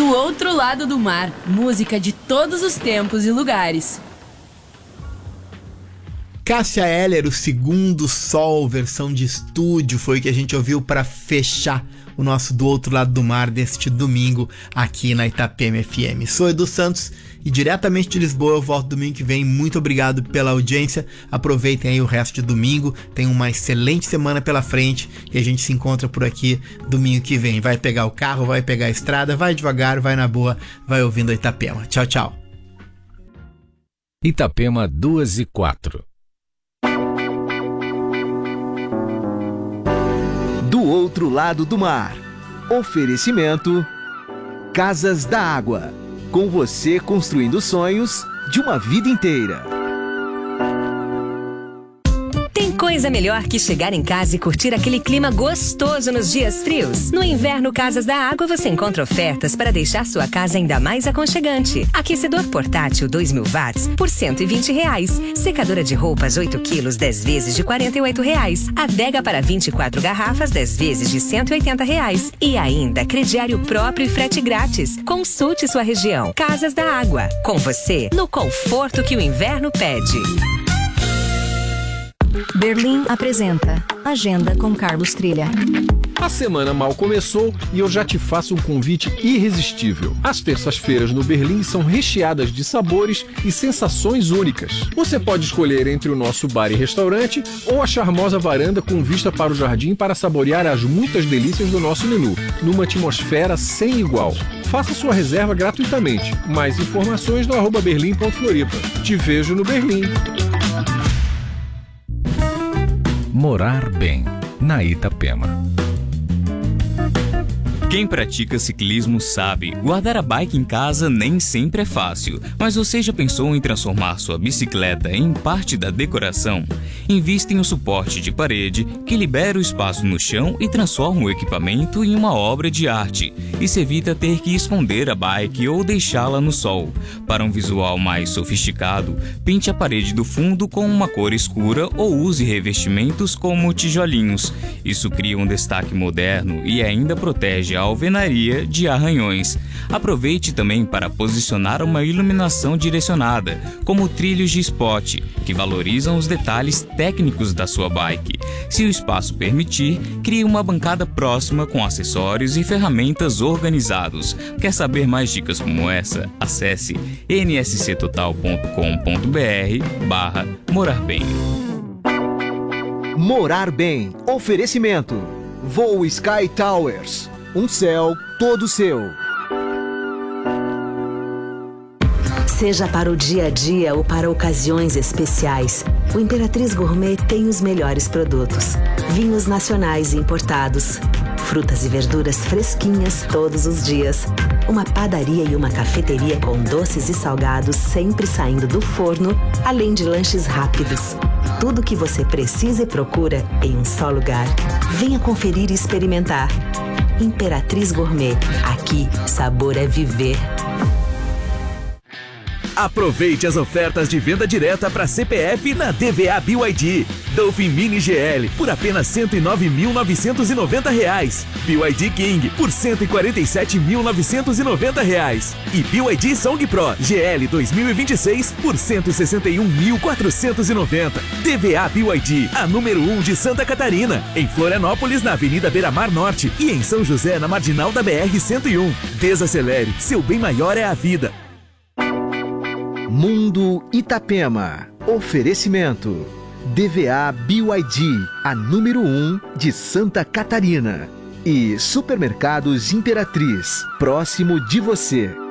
Do Outro Lado do Mar, música de todos os tempos e lugares. Cássia Eller, o Segundo Sol, versão de estúdio, foi o que a gente ouviu para fechar o nosso Do Outro Lado do Mar deste domingo aqui na Itapema FM. Sou Edu Santos e diretamente de Lisboa eu volto domingo que vem. Muito obrigado pela audiência, aproveitem aí o resto de domingo, tem uma excelente semana pela frente e a gente se encontra por aqui domingo que vem. Vai pegar o carro, vai pegar a estrada, vai devagar, vai na boa, vai ouvindo a Itapema. Tchau, tchau. Itapema 2:04. Do Outro Lado do Mar. Oferecimento Casas da Água. Com você construindo sonhos de uma vida inteira. Tem coisa melhor que chegar em casa e curtir aquele clima gostoso nos dias frios? No inverno Casas da Água você encontra ofertas para deixar sua casa ainda mais aconchegante. Aquecedor portátil 2000 watts por R$120. Secadora de roupas 8 quilos 10 vezes de R$48. Adega para 24 garrafas 10 vezes de R$180. E ainda crediário próprio e frete grátis. Consulte sua região. Casas da Água. Com você no conforto que o inverno pede. Berlim apresenta Agenda com Carlos Trilha. A semana mal começou e eu já te faço um convite irresistível. As terças-feiras no Berlim são recheadas de sabores e sensações únicas. Você pode escolher entre o nosso bar e restaurante ou a charmosa varanda com vista para o jardim para saborear as muitas delícias do nosso menu, numa atmosfera sem igual. Faça sua reserva gratuitamente. Mais informações no @berlim.floripa. Te vejo no Berlim. Morar bem, na Itapema. Quem pratica ciclismo sabe, guardar a bike em casa nem sempre é fácil. Mas você já pensou em transformar sua bicicleta em parte da decoração? Invista em um suporte de parede que libera o espaço no chão e transforma o equipamento em uma obra de arte. Isso evita ter que esconder a bike ou deixá-la no sol. Para um visual mais sofisticado, pinte a parede do fundo com uma cor escura ou use revestimentos como tijolinhos. Isso cria um destaque moderno e ainda protege a alvenaria de arranhões. Aproveite também para posicionar uma iluminação direcionada, como trilhos de spot, que valorizam os detalhes técnicos da sua bike. Se o espaço permitir, crie uma bancada próxima com acessórios e ferramentas organizados. Quer saber mais dicas como essa? Acesse nsctotal.com.br/morar bem. Morar bem. Oferecimento Voo Sky Towers. Um céu todo seu. Seja para o dia a dia ou para ocasiões especiais, o Imperatriz Gourmet tem os melhores produtos. Vinhos nacionais e importados, frutas e verduras fresquinhas todos os dias, uma padaria e uma cafeteria com doces e salgados sempre saindo do forno, além de lanches rápidos. Tudo o que você precisa e procura em um só lugar. Venha conferir e experimentar. Imperatriz Gourmet. Aqui, sabor é viver. Aproveite as ofertas de venda direta para CPF na DVA BYD. Dolphin Mini GL por apenas R$ 109.990. BYD King por R$ 147.990. E BYD Song Pro GL 2026 por R$ 161.490. DVA BYD, a número 1 de Santa Catarina. Em Florianópolis, na Avenida Beira-Mar Norte. E em São José, na Marginal da BR-101. Desacelere, seu bem maior é a vida. Mundo Itapema. Oferecimento DVA BYD, a número 1 de Santa Catarina. E Supermercados Imperatriz, próximo de você.